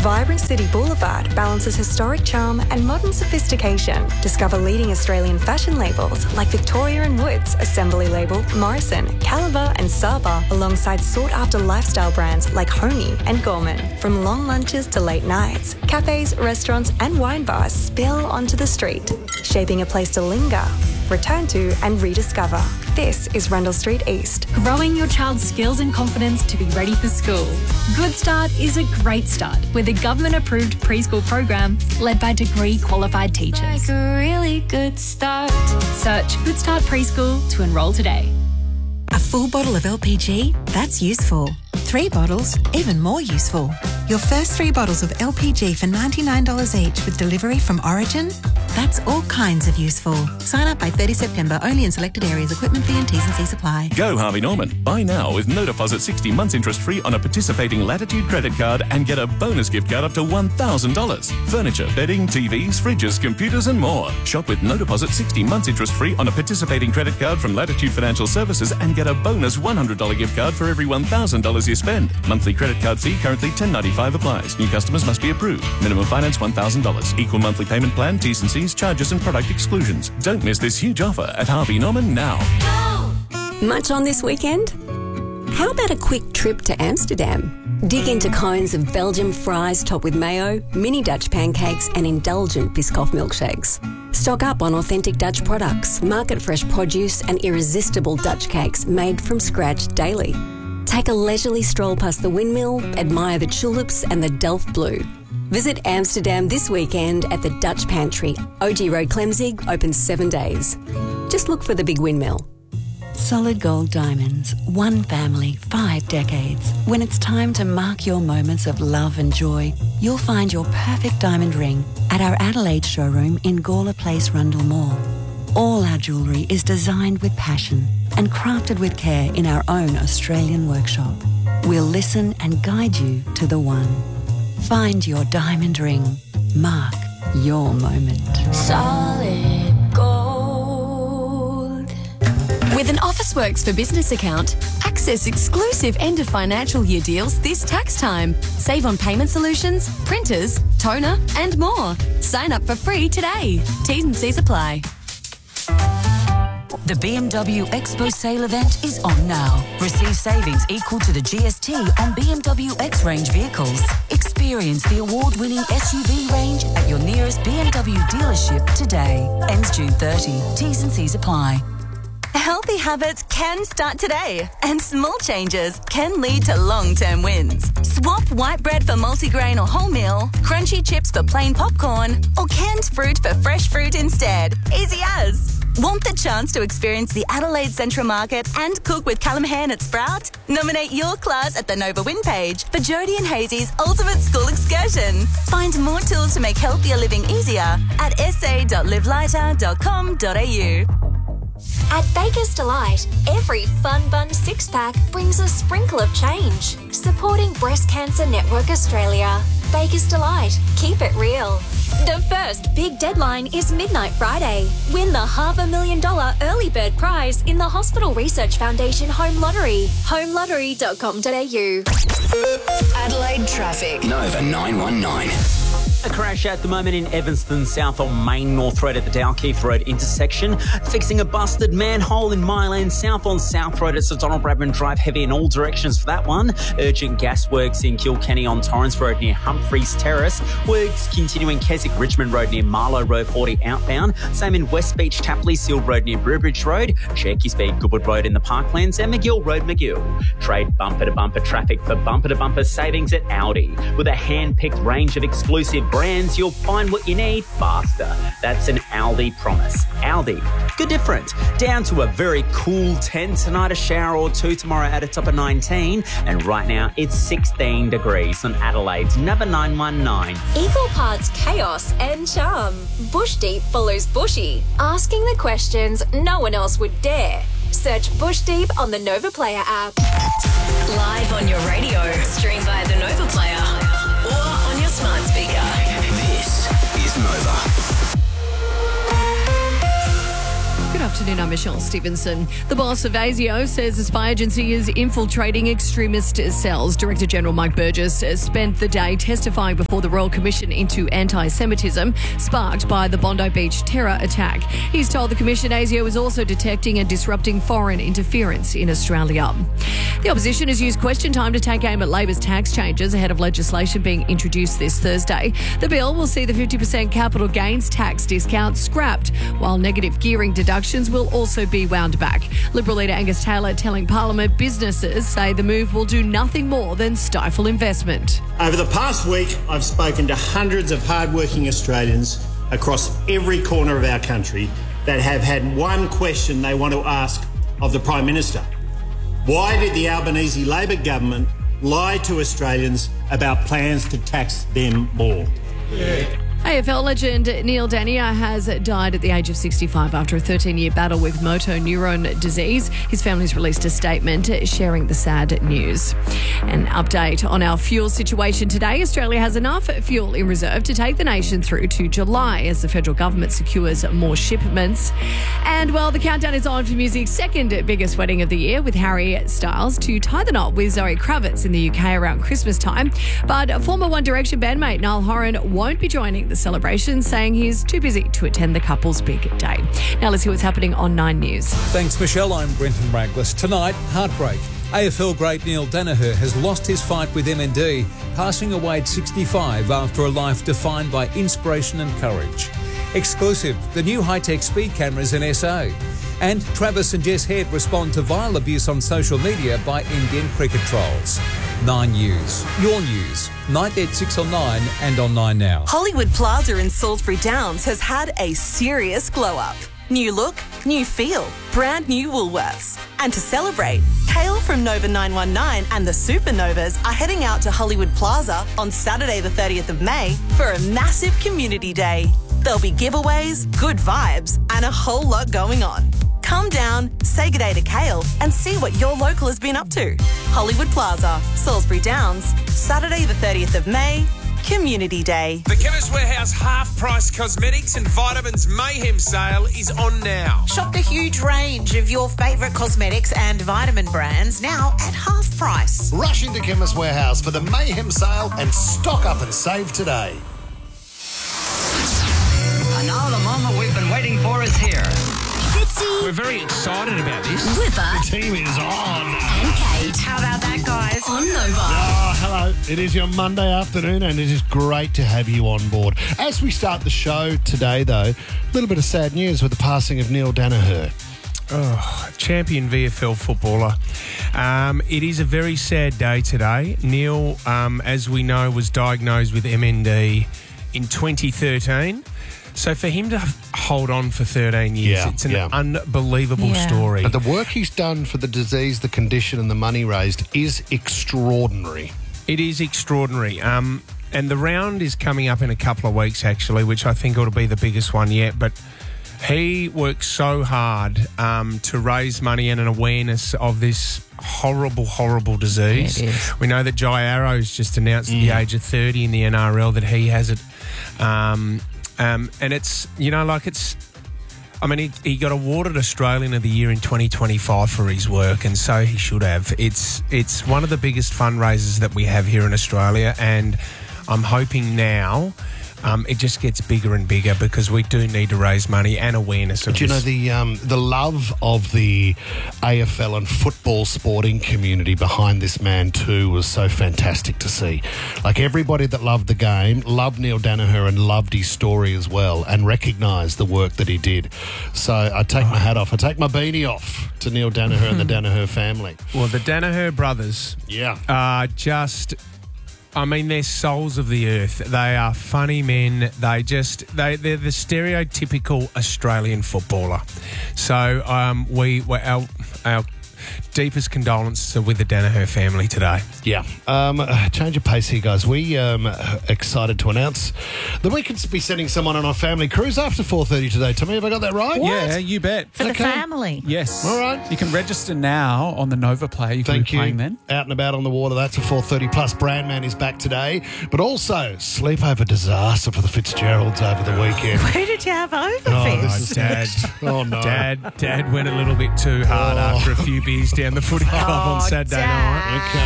Vibrant City Boulevard balances historic charm and modern sophistication. Discover leading Australian fashion labels like Victoria & Woods, Assembly Label, Morrison, Caliber and Saba, alongside sought-after lifestyle brands like Homey and Gorman. From long lunches to late nights, cafes, restaurants and wine bars spill onto the street, shaping a place to linger, return to and rediscover. This is Rundle Street East. Growing your child's skills and confidence to be ready for school. Good Start is a great start with a government-approved preschool program led by degree-qualified teachers. Like a really good start. Search Good Start Preschool to enrol today. A full bottle of LPG? That's useful. 3 bottles? Even more useful. Your first 3 bottles of LPG for $99 each with delivery from Origin? That's all kinds of useful. Sign up by 30 September, only in selected areas. Equipment fee and T's and C's apply. Go Harvey Norman. Buy now with no deposit 60 months interest free on a participating Latitude credit card and get a bonus gift card up to $1,000. Furniture, bedding, TVs, fridges, computers and more. Shop with no deposit 60 months interest free on a participating credit card from Latitude Financial Services and get a bonus $100 gift card for every $1,000 you spend. Monthly credit card fee currently $10.95 applies. New customers must be approved. Minimum finance $1,000. Equal monthly payment plan, T's and C's, charges and product exclusions. Don't miss this huge offer at Harvey Norman now. Much on this weekend? How about a quick trip to Amsterdam? Dig into cones of Belgian fries topped with mayo, mini Dutch pancakes and indulgent Biscoff milkshakes. Stock up on authentic Dutch products, market fresh produce and irresistible Dutch cakes made from scratch daily. Take a leisurely stroll past the windmill, admire the tulips and the Delft blue. Visit Amsterdam this weekend at the Dutch Pantry, OG Road, Clemzig, open 7 days. Just look for the big windmill. Solid Gold Diamonds, one family, 5 decades. When it's time to mark your moments of love and joy, you'll find your perfect diamond ring at our Adelaide showroom in Gawler Place, Rundle Mall. All our jewellery is designed with passion and crafted with care in our own Australian workshop. We'll listen and guide you to the one. Find your diamond ring. Mark your moment. Solid gold. With an Officeworks for Business account, access exclusive end of financial year deals this tax time. Save on payment solutions, printers, toner and more. Sign up for free today. T's and C's apply. The BMW Expo sale event is on now. Receive savings equal to the GST on BMW X-Range vehicles. Experience the award-winning SUV range at your nearest BMW dealership today. Ends June 30. T's and C's apply. Healthy habits can start today, and small changes can lead to long-term wins. Swap white bread for multigrain or wholemeal, crunchy chips for plain popcorn, or canned fruit for fresh fruit instead. Easy as. Want the chance to experience the Adelaide Central Market and cook with Callum Hand at Sprout? Nominate your class at the Nova Win page for Jodie and Hazy's Ultimate School Excursion. Find more tools to make healthier living easier at sa.livelighter.com.au. At Baker's Delight, every Fun Bun 6-pack brings a sprinkle of change. Supporting Breast Cancer Network Australia. Baker's Delight. Keep it real. The first big deadline is Midnight Friday. Win the $500,000 early bird prize in the Hospital Research Foundation Home Lottery. homelottery.com.au. Adelaide traffic. Nova 919. A crash at the moment in Evanston South on Main North Road at the Dalkeith Road intersection. Fixing a busted manhole in Myland South on South Road at Sir Donald Bradman Drive. Heavy in all directions for that one. Urgent gas works in Kilkenny on Torrance Road near Humphreys Terrace. Works continuing Keswick Richmond Road near Marlow Road 40 outbound. Same in West Beach Tapley Sealed Road near Brewbridge Road. Cherokee Speed Goodwood Road in the Parklands and McGill Road McGill. Trade bumper to bumper traffic for bumper to bumper savings at Audi. With a hand-picked range of exclusive brands, you'll find what you need faster. That's an Aldi promise. Aldi, good different. Down to a very cool 10 tonight, a shower or two tomorrow at a top of 19. And right now it's 16 degrees on Adelaide's Nova 919. Equal parts chaos and charm. Bush Deep follows Bushy, asking the questions no one else would dare. Search Bush Deep on the Nova Player app. Live on your radio. Stream via the Nova Player or on your smart speaker. This is Nova. Good afternoon. afternoon. I'm Michelle Stevenson. The boss of ASIO says the spy agency is infiltrating extremist cells. Director General Mike Burgess has spent the day testifying before the Royal Commission into anti-Semitism sparked by the Bondi Beach terror attack. He's told the Commission ASIO is also detecting and disrupting foreign interference in Australia. The opposition has used question time to take aim at Labor's tax changes ahead of legislation being introduced this Thursday. The bill will see the 50% capital gains tax discount scrapped, while negative gearing deductions will also be wound back. Liberal leader Angus Taylor telling Parliament businesses say the move will do nothing more than stifle investment. Over the past week, I've spoken to hundreds of hardworking Australians across every corner of our country that have had one question they want to ask of the Prime Minister. Why did the Albanese Labor government lie to Australians about plans to tax them more? AFL legend Neil Daniher has died at the age of 65 after a 13-year battle with motor neuron disease. His family's released a statement sharing the sad news. An update on our fuel situation today. Australia has enough fuel in reserve to take the nation through to July as the federal government secures more shipments. And, well, the countdown is on for music's second biggest wedding of the year, with Harry Styles to tie the knot with Zoe Kravitz in the UK around Christmas time. But former One Direction bandmate Niall Horan won't be joining the celebration, saying he's too busy to attend the couple's big day. Now let's see what's happening on 9 News. Thanks, Michelle. I'm Brenton Raglas. Tonight, heartbreak. AFL great Neil Daniher has lost his fight with MND, passing away at 65 after a life defined by inspiration and courage. Exclusive, the new high-tech speed cameras in SA. And Travis and Jess Head respond to vile abuse on social media by Indian cricket trolls. 9 News. Your news. 9 at 6 on 9 and on 9 Now. Hollywood Plaza in Salisbury Downs has had a serious glow-up. New look, new feel, brand new Woolworths. And to celebrate, Kale from Nova 919 and the Supernovas are heading out to Hollywood Plaza on Saturday the 30th of May for a massive community day. There'll be giveaways, good vibes, and a whole lot going on. Come down, say good day to Kale, and see what your local has been up to. Hollywood Plaza, Salisbury Downs, Saturday the 30th of May, Community Day. The Chemist Warehouse half-price cosmetics and vitamins mayhem sale is on now. Shop the huge range of your favourite cosmetics and vitamin brands now at half price. Rush into Chemist Warehouse for the mayhem sale and stock up and save today. And now the moment we've been waiting for is here. Fitzy. We're very excited about this. Whipper. The team is on. And Kate. How about that, guys? On Nova. Oh, hello. It is your Monday afternoon and it is great to have you on board. As we start the show today, though, a little bit of sad news with the passing of Neil Daniher. Oh, champion VFL footballer. It is a very sad day today. Neil, as we know, was diagnosed with MND in 2013. So for him to hold on for 13 years, it's an unbelievable story. But the work he's done for the disease, the condition and the money raised is extraordinary. It is extraordinary. And the round is coming up in a couple of weeks, actually, which I think will be the biggest one yet. But he works so hard to raise money and an awareness of this horrible, horrible disease. Yeah, it is. We know that Jai Arrow's just announced at the age of 30 in the NRL that he has it. And it's, you know, like it's, I mean, he got awarded Australian of the Year in 2025 for his work, and so he should have. It's one of the biggest fundraisers that we have here in Australia, and I'm hoping now it just gets bigger and bigger because we do need to raise money and awareness of But you know, the love of the AFL and football sporting community behind this man too was so fantastic to see. Like, everybody that loved the game loved Neil Daniher and loved his story as well and recognised the work that he did. So I take my hat off. I take my beanie off to Neil Daniher and the Daniher family. Well, the Daniher brothers are just... I mean, they're souls of the earth. They are funny men. They're the stereotypical Australian footballer. So our deepest condolences are with the Danaher family today. Yeah. Change of pace here, guys. We excited to announce that we could be sending someone on a family cruise after 4:30 today. Tommy, have I got that right? Yeah, you bet. For the family. Yes. All right. You can register now on the Nova Player. You can Thank be you. playing then. Out and about on the water. That's a 4:30 plus. Brandman is back today, but also sleepover disaster for the Fitzgeralds over the weekend. Who did you have over, Oh, Fitz? this is Dad. Oh no. Dad went a little bit too hard after a few beers down the footy club on Saturday night. Okay.